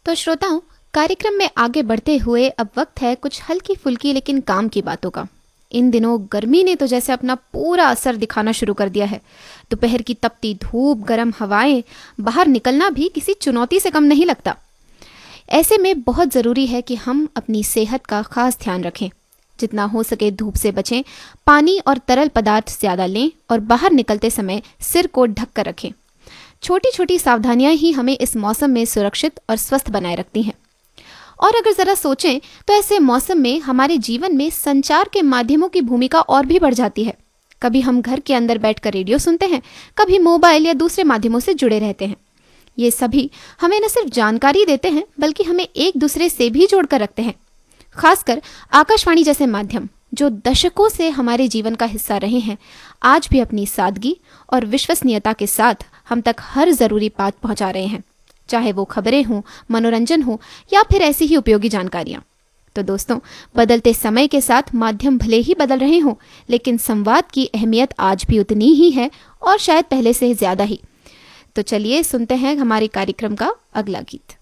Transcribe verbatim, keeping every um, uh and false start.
तो श्रोताओं, कार्यक्रम में आगे बढ़ते हुए अब वक्त है कुछ हल्की फुल्की लेकिन काम की बातों का। इन दिनों गर्मी ने तो जैसे अपना पूरा असर दिखाना शुरू कर दिया है। दोपहर की तपती धूप, गर्म हवाएं, बाहर निकलना भी किसी चुनौती से कम नहीं लगता। ऐसे में बहुत ज़रूरी है कि हम अपनी सेहत का खास ध्यान रखें। जितना हो सके धूप से बचें, पानी और तरल पदार्थ ज़्यादा लें और बाहर निकलते समय सिर को ढक कर रखें। छोटी छोटी सावधानियां ही हमें इस मौसम में सुरक्षित और स्वस्थ बनाए रखती हैं। और अगर ज़रा सोचें तो ऐसे मौसम में हमारे जीवन में संचार के माध्यमों की भूमिका और भी बढ़ जाती है। कभी हम घर के अंदर बैठकर रेडियो सुनते हैं, कभी मोबाइल या दूसरे माध्यमों से जुड़े रहते हैं। ये सभी हमें न सिर्फ जानकारी देते हैं बल्कि हमें एक दूसरे से भी जोड़कर रखते हैं। खासकर आकाशवाणी जैसे माध्यम, जो दशकों से हमारे जीवन का हिस्सा रहे हैं, आज भी अपनी सादगी और विश्वसनीयता के साथ हम तक हर ज़रूरी बात पहुंचा रहे हैं, चाहे वो खबरें हों, मनोरंजन हो या फिर ऐसी ही उपयोगी जानकारियां। तो दोस्तों, बदलते समय के साथ माध्यम भले ही बदल रहे हों, लेकिन संवाद की अहमियत आज भी उतनी ही है और शायद पहले से ज़्यादा ही। तो चलिए सुनते हैं हमारे कार्यक्रम का अगला गीत।